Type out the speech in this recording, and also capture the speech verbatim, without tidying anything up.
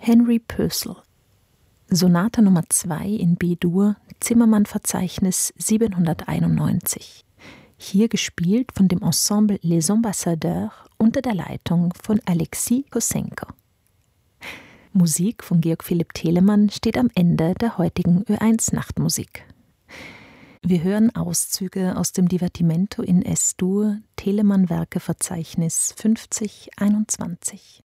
Henry Purcell. Sonate Nummer zwei in B-Dur, Zimmermann-Verzeichnis siebenhunderteinundneunzig. Hier gespielt von dem Ensemble Les Ambassadeurs unter der Leitung von Alexei Kossenko. Musik von Georg Philipp Telemann steht am Ende der heutigen Ö eins Nachtmusik. Wir hören Auszüge aus dem Divertimento in Es-Dur, Telemann-Werke-Verzeichnis fünfzig einundzwanzig.